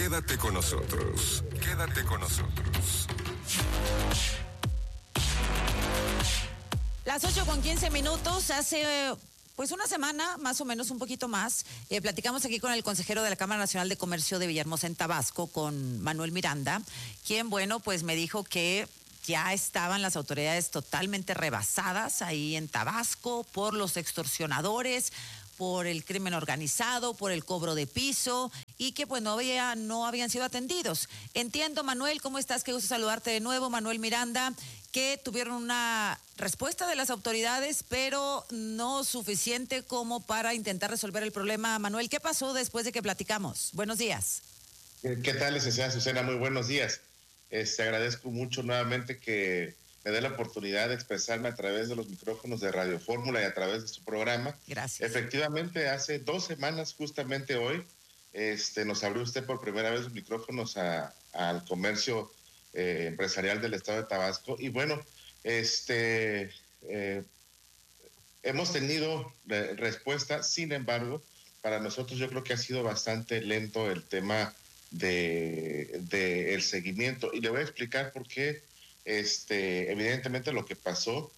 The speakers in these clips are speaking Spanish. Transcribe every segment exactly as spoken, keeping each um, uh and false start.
Quédate con nosotros. Quédate con nosotros. Las ocho con quince minutos, hace pues una semana, más o menos, un poquito más, eh, platicamos aquí con el consejero de la Cámara Nacional de Comercio de Villahermosa en Tabasco, con Manuel Miranda, quien, bueno, pues me dijo que ya estaban las autoridades totalmente rebasadas ahí en Tabasco por los extorsionadores, por el crimen organizado, por el cobro de piso y que pues no, había, no habían sido atendidos. Entiendo, Manuel, ¿cómo estás? Qué gusto saludarte de nuevo, Manuel Miranda, que tuvieron una respuesta de las autoridades, pero no suficiente como para intentar resolver el problema. Manuel, ¿qué pasó después de que platicamos? Buenos días. ¿Qué tal, licenciada Susana? Muy buenos días. Este, agradezco mucho nuevamente que me dé la oportunidad de expresarme a través de los micrófonos de Radio Fórmula y a través de su programa. Gracias. Efectivamente, hace dos semanas, justamente hoy, este, nos abrió usted por primera vez los micrófonos a, al comercio eh, empresarial del estado de Tabasco. Y bueno, este, eh, hemos tenido eh, respuesta. Sin embargo, para nosotros yo creo que ha sido bastante lento el tema de, de el seguimiento. Y le voy a explicar por qué. Este, evidentemente lo que pasó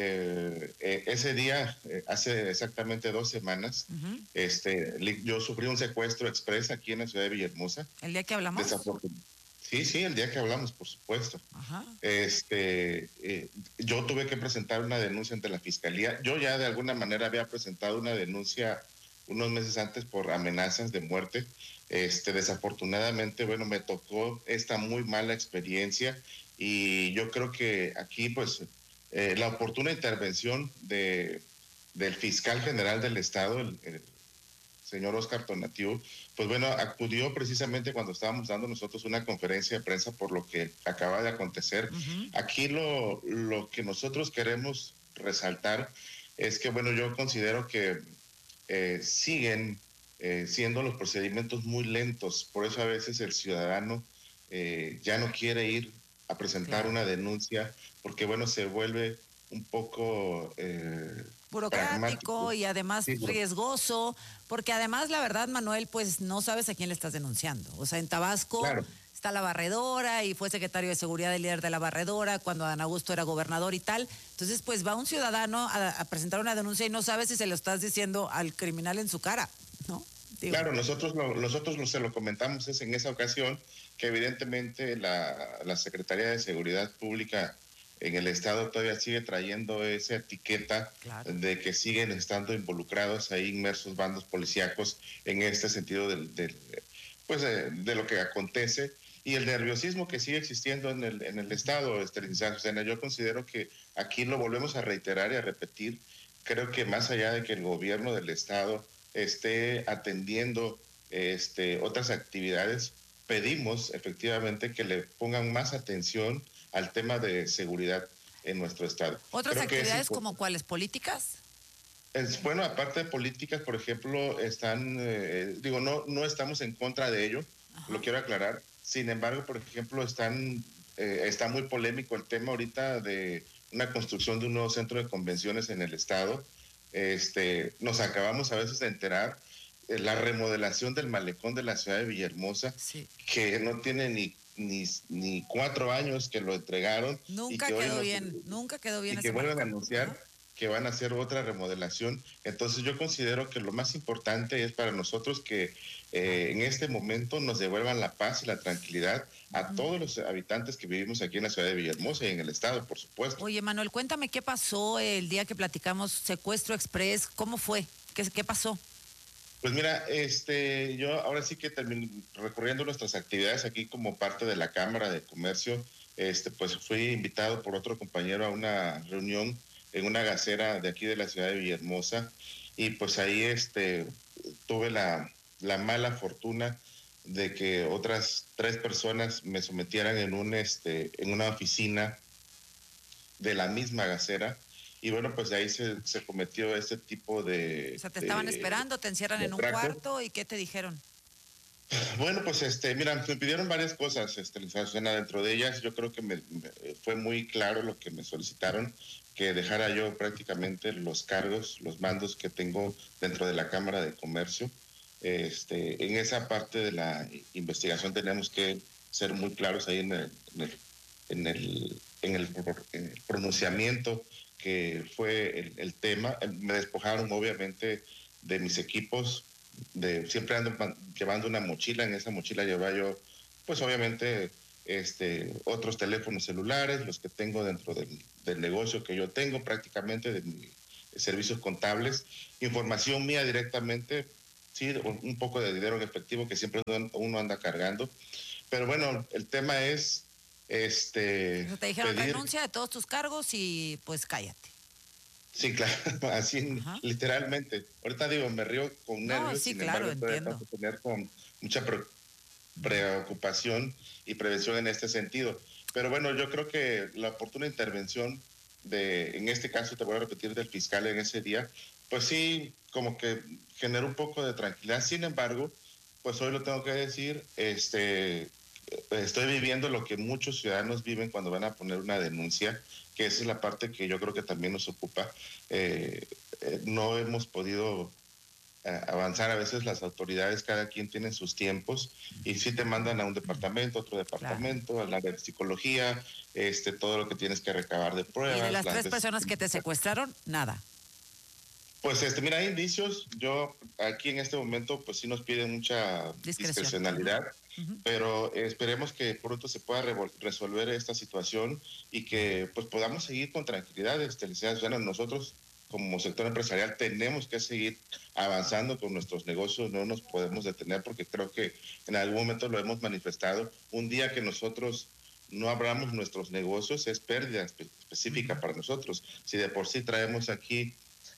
eh, eh, ese día, eh, hace exactamente dos semanas, uh-huh. este, yo sufrí un secuestro express aquí en la ciudad de Villahermosa. ¿El día que hablamos? Sí, sí, el día que hablamos, por supuesto. Uh-huh. Este, eh, yo tuve que presentar una denuncia ante la fiscalía. Yo ya de alguna manera había presentado una denuncia unos meses antes por amenazas de muerte. Este, desafortunadamente, bueno, me tocó esta muy mala experiencia y yo creo que aquí, pues, eh, la oportuna intervención de, del fiscal general del estado, el, el señor Oscar Tonatiuh, pues bueno, acudió precisamente cuando estábamos dando nosotros una conferencia de prensa por lo que acaba de acontecer. Uh-huh. Aquí lo, lo que nosotros queremos resaltar es que, bueno, yo considero que eh, siguen eh, siendo los procedimientos muy lentos, por eso a veces el ciudadano eh, ya no quiere ir a presentar claro. una denuncia, porque bueno, se vuelve un poco eh, burocrático y además sí, riesgoso, porque además la verdad, Manuel, pues no sabes a quién le estás denunciando. O sea, en Tabasco claro. está la barredora y fue secretario de seguridad y líder de la barredora cuando Adán Augusto era gobernador y tal. Entonces, pues va un ciudadano a, a presentar una denuncia y no sabes si se lo estás diciendo al criminal en su cara, ¿no? Digo. Claro, nosotros lo, nosotros lo, se lo comentamos es en esa ocasión que evidentemente la, la Secretaría de Seguridad Pública en el estado todavía sigue trayendo esa etiqueta claro. de que siguen estando involucrados ahí inmersos bandos policíacos en este sentido del, del pues de, de lo que acontece y el nerviosismo que sigue existiendo en el, en el estado, este, licenciada Susana. Yo considero que aquí lo volvemos a reiterar y a repetir. Creo que más allá de que el gobierno del estado esté atendiendo este, otras actividades, pedimos efectivamente que le pongan más atención al tema de seguridad en nuestro estado. ¿Otras Creo actividades es, como cuáles? ¿Políticas? Es, bueno, aparte de políticas, por ejemplo, están, eh, digo, no, no estamos en contra de ello, Ajá. lo quiero aclarar. Sin embargo, por ejemplo, están, eh, está muy polémico el tema ahorita de una construcción de un nuevo centro de convenciones en el estado. Este, nos acabamos a veces de enterar eh, la remodelación del malecón de la ciudad de Villahermosa, sí. que no tiene ni Ni, ni cuatro años que lo entregaron. Nunca y que quedó hoy bien, nos, nunca quedó bien. Y ese que vuelven a marco. anunciar Ajá. que van a hacer otra remodelación. Entonces yo considero que lo más importante es para nosotros que eh, en este momento nos devuelvan la paz y la tranquilidad a uh-huh. todos los habitantes que vivimos aquí en la ciudad de Villahermosa y en el estado, por supuesto. Oye, Manuel, cuéntame qué pasó el día que platicamos Secuestro Express, ¿cómo fue? ¿Qué, qué pasó? Pues mira, este, yo ahora sí que termino recorriendo nuestras actividades aquí como parte de la Cámara de Comercio, este, pues fui invitado por otro compañero a una reunión en una gasera de aquí de la ciudad de Villahermosa y pues ahí este, tuve la, la mala fortuna de que otras tres personas me sometieran en un, este, en una oficina de la misma gasera. Y bueno, pues de ahí se, se cometió este tipo de... O sea, te estaban de, esperando, te encierran en un trato. cuarto y ¿qué te dijeron? Bueno, pues este, mira, me pidieron varias cosas, este, Susana, dentro de ellas yo creo que me, me, fue muy claro lo que me solicitaron, que dejara yo prácticamente los cargos, los mandos que tengo dentro de la Cámara de Comercio. Este, en esa parte de la investigación tenemos que ser muy claros ahí en el, en el, en el, en el, en el pronunciamiento que fue el, el tema. Me despojaron obviamente de mis equipos, de siempre ando llevando una mochila, en esa mochila llevaba yo pues obviamente este, otros teléfonos celulares, los que tengo dentro del, del negocio que yo tengo prácticamente, de mis servicios contables, información mía directamente, sí, un poco de dinero en efectivo que siempre uno anda cargando. Pero bueno, el tema es este. Te dijeron pedir... renuncia de todos tus cargos y pues cállate. Sí, claro, así Ajá. literalmente. Ahorita digo, me río con nervios, no, sí, sin claro, embargo, entiendo. tener con mucha pre preocupación y prevención en este sentido. Pero bueno, yo creo que la oportuna intervención de, en este caso, te voy a repetir, del fiscal en ese día, pues sí, como que generó un poco de tranquilidad. Sin embargo, pues hoy lo tengo que decir, este, estoy viviendo lo que muchos ciudadanos viven cuando van a poner una denuncia, que esa es la parte que yo creo que también nos ocupa. Eh, eh, no hemos podido eh, avanzar, a veces las autoridades, cada quien tiene sus tiempos, y sí te mandan a un departamento, otro departamento, claro. al área de psicología, este, todo lo que tienes que recabar de pruebas. ¿Y de las tres personas que te secuestraron, nada? Pues este, mira, hay indicios. Yo aquí en este momento pues sí nos piden mucha Discreción. discrecionalidad, uh-huh. pero esperemos que pronto se pueda resolver esta situación y que pues podamos seguir con tranquilidad. Este, bueno, nosotros como sector empresarial tenemos que seguir avanzando con nuestros negocios, no nos podemos detener porque creo que en algún momento lo hemos manifestado. Un día que nosotros no abramos nuestros negocios es pérdida espe- específica uh-huh. para nosotros. Si de por sí traemos aquí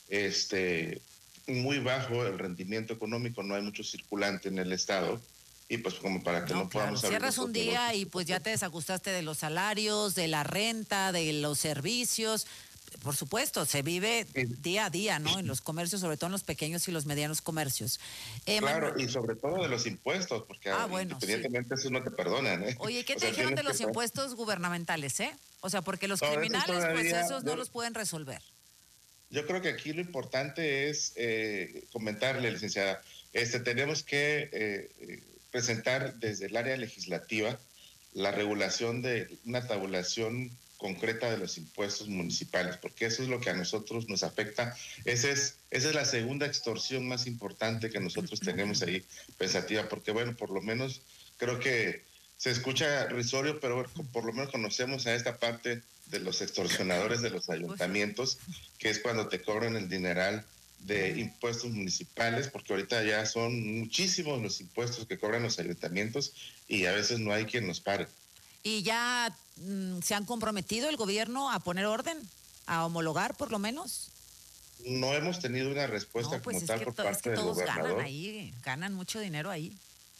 este, muy bajo el rendimiento económico, no hay mucho circulante en el estado, y pues como para que no, no claro. podamos... Cierras un día y pues ya te desajustaste de los salarios, de la renta, de los servicios. Por supuesto, se vive sí. día a día, ¿no? En los comercios, sobre todo en los pequeños y los medianos comercios. Eh, claro, Manuel... y sobre todo de los impuestos, porque ah, bueno, independientemente sí. eso no te perdonan, ¿eh? Oye, ¿qué te o sea, dijeron de los que... impuestos gubernamentales, eh? O sea, porque los no, criminales, todavía, pues esos yo... no los pueden resolver. Yo creo que aquí lo importante es eh, comentarle, licenciada, este, tenemos que eh, presentar desde el área legislativa la regulación de una tabulación concreta de los impuestos municipales, porque eso es lo que a nosotros nos afecta. Ese es, esa es la segunda extorsión más importante que nosotros tenemos ahí pensativa, porque bueno, por lo menos creo que se escucha risorio, pero por lo menos conocemos a esta parte de los extorsionadores de los ayuntamientos, que es cuando te cobran el dineral de impuestos municipales, porque ahorita ya son muchísimos los impuestos que cobran los ayuntamientos y a veces no hay quien nos pare. ¿Y ya mmm, se han comprometido el gobierno a poner orden, a homologar por lo menos? No hemos tenido una respuesta no, pues como es tal que por to- parte es que del todos gobernador. ganan ahí, ganan mucho dinero ahí.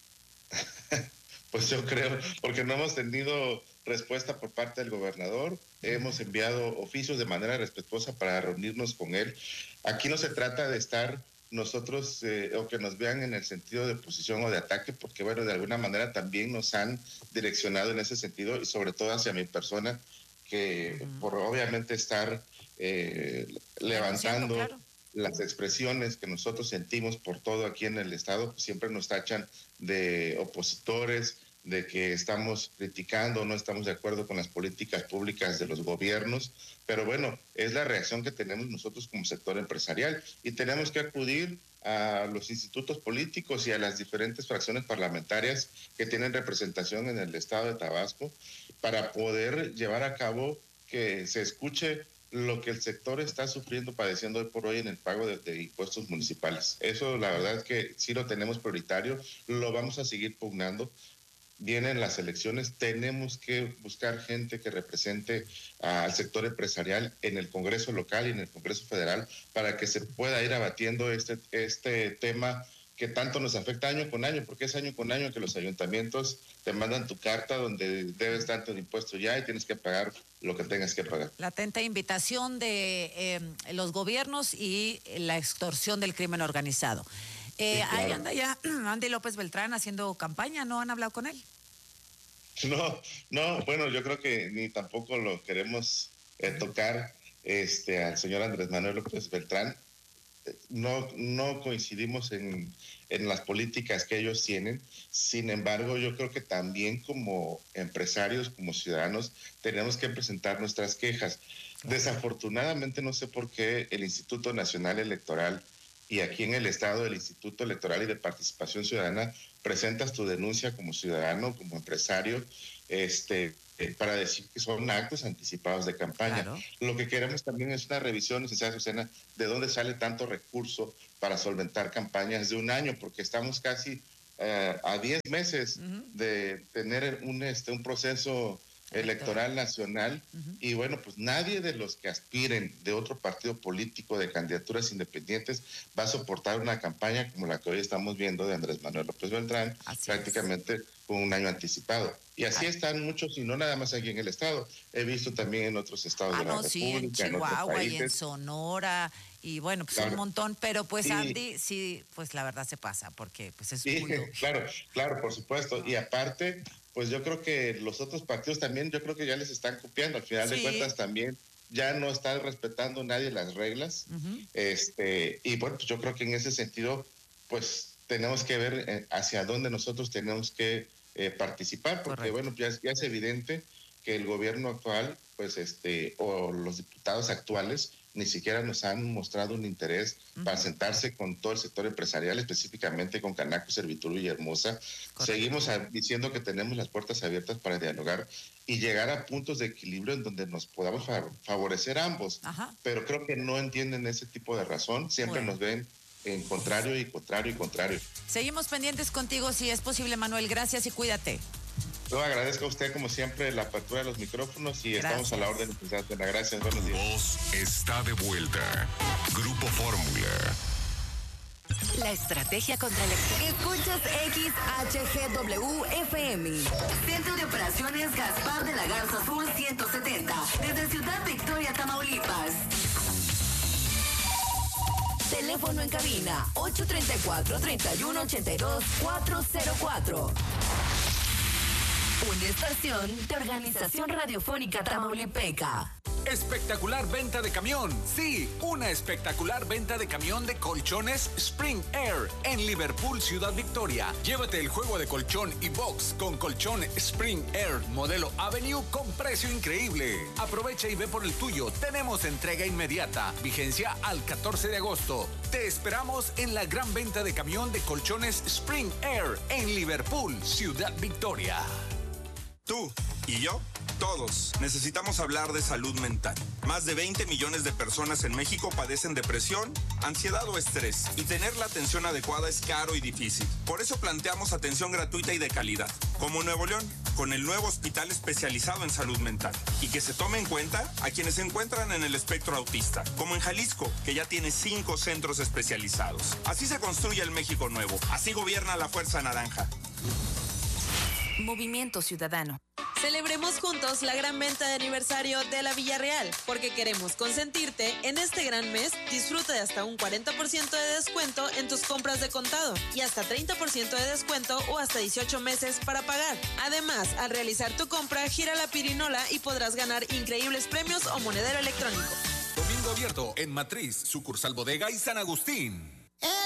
Pues yo creo, porque no hemos tenido respuesta por parte del gobernador. Uh-huh. Hemos enviado oficios de manera respetuosa para reunirnos con él. Aquí no se trata de estar nosotros eh, o que nos vean en el sentido de posición o de ataque, porque bueno, de alguna manera también nos han direccionado en ese sentido y sobre todo hacia mi persona, que uh-huh. por obviamente estar eh, levantando claro. las expresiones que nosotros sentimos por todo aquí en el estado, pues siempre nos tachan de opositores, de que estamos criticando, no estamos de acuerdo con las políticas públicas de los gobiernos, pero bueno, es la reacción que tenemos nosotros como sector empresarial y tenemos que acudir a los institutos políticos y a las diferentes fracciones parlamentarias que tienen representación en el estado de Tabasco para poder llevar a cabo que se escuche lo que el sector está sufriendo, padeciendo hoy por hoy en el pago de, de impuestos municipales. Eso la verdad es que sí lo tenemos prioritario, lo vamos a seguir pugnando. Vienen las elecciones, tenemos que buscar gente que represente al sector empresarial en el Congreso local y en el Congreso federal para que se pueda ir abatiendo este, este tema que tanto nos afecta año con año, porque es año con año que los ayuntamientos te mandan tu carta donde debes tanto de impuesto ya y tienes que pagar lo que tengas que pagar. La atenta invitación de eh, los gobiernos y la extorsión del crimen organizado. Eh, sí, claro. Ahí anda ya Andy López Beltrán haciendo campaña, ¿no han hablado con él? No, no, bueno, yo creo que ni tampoco lo queremos eh, tocar este, al señor Andrés Manuel López Beltrán. no, no coincidimos en, en las políticas que ellos tienen. Sin embargo, yo creo que también como empresarios, como ciudadanos, tenemos que presentar nuestras quejas. Desafortunadamente, no sé por qué el Instituto Nacional Electoral y aquí en el estado el Instituto Electoral y de Participación Ciudadana presentas tu denuncia como ciudadano, como empresario, este, eh, para decir que son actos anticipados de campaña. Claro. Lo que queremos también es una revisión, licenciada Azucena, de dónde sale tanto recurso para solventar campañas de un año, porque estamos casi uh, a diez meses uh-huh. de tener un, este, un proceso electoral nacional, uh-huh. y bueno, pues nadie de los que aspiren de otro partido político, de candidaturas independientes, va a soportar una campaña como la que hoy estamos viendo de Andrés Manuel López Beltrán, así prácticamente es. Con un año anticipado. Y así Ay. están muchos, y no nada más aquí en el estado, he visto también en otros estados ah, de la no, República, sí, en Chihuahua en y en Sonora, y bueno, pues claro. un montón, pero pues sí. Andy, sí, pues la verdad se pasa, porque pues es sí, muy... claro, claro, por supuesto, y aparte, pues yo creo que los otros partidos también, yo creo que ya les están copiando, al final sí. de cuentas también ya no está respetando nadie las reglas, uh-huh. este, y bueno, pues yo creo que en ese sentido, pues tenemos que ver hacia dónde nosotros tenemos que eh, participar, porque Correcto. bueno, ya, ya es evidente que el gobierno actual, pues este, o los diputados actuales, ni siquiera nos han mostrado un interés uh-huh. para sentarse con todo el sector empresarial, específicamente con Canaco, Servitur y Hermosa. Correcto. Seguimos a, diciendo que tenemos las puertas abiertas para dialogar y llegar a puntos de equilibrio en donde nos podamos fa- favorecer ambos. Ajá. Pero creo que no entienden ese tipo de razón, siempre bueno. nos ven en contrario y contrario y contrario. Seguimos pendientes contigo si es posible, Manuel. Gracias y cuídate. Yo agradezco a usted, como siempre, la apertura de los micrófonos y Gracias. Estamos a la orden. Gracias, buenos días. Voz está de vuelta. Grupo Fórmula. La estrategia contra el estrés. Escuchas X H G W F M. Centro de Operaciones Gaspar de la Garza Sur ciento setenta. Desde Ciudad Victoria, Tamaulipas. Teléfono en cabina ocho tres cuatro, tres uno ocho dos, cuatro cero cuatro. Una estación de Organización Radiofónica Tamaulipeca. Espectacular venta de camión. Sí, una espectacular venta de camión de colchones Spring Air en Liverpool, Ciudad Victoria. Llévate el juego de colchón y box con colchón Spring Air modelo Avenue con precio increíble. Aprovecha y ve por el tuyo. Tenemos entrega inmediata. Vigencia al catorce de agosto. Te esperamos en la gran venta de camión de colchones Spring Air en Liverpool, Ciudad Victoria. Tú y yo, todos, necesitamos hablar de salud mental. Más de veinte millones de personas en México padecen depresión, ansiedad o estrés, y tener la atención adecuada es caro y difícil. Por eso planteamos atención gratuita y de calidad, como Nuevo León, con el nuevo hospital especializado en salud mental, y que se tome en cuenta a quienes se encuentran en el espectro autista, como en Jalisco, que ya tiene cinco centros especializados. Así se construye el México nuevo, así gobierna la Fuerza Naranja. Movimiento Ciudadano. Celebremos juntos la gran venta de aniversario de la Villarreal, porque queremos consentirte en este gran mes. Disfruta de hasta un cuarenta por ciento de descuento en tus compras de contado y hasta treinta por ciento de descuento o hasta dieciocho meses para pagar. Además, al realizar tu compra, gira la pirinola y podrás ganar increíbles premios o monedero electrónico. Domingo abierto en Matriz, sucursal Bodega y San Agustín.